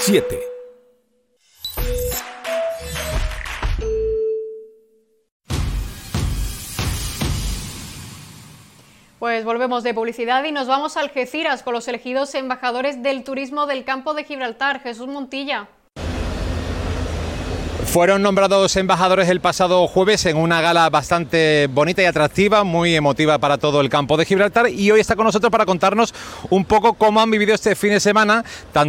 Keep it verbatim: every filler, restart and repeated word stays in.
siete. Pues volvemos de publicidad y nos vamos a Algeciras con los elegidos embajadores del turismo del Campo de Gibraltar. Jesús Montilla. Fueron nombrados embajadores el pasado jueves en una gala bastante bonita y atractiva, muy emotiva para todo el Campo de Gibraltar, y hoy está con nosotros para contarnos un poco cómo han vivido este fin de semana tanto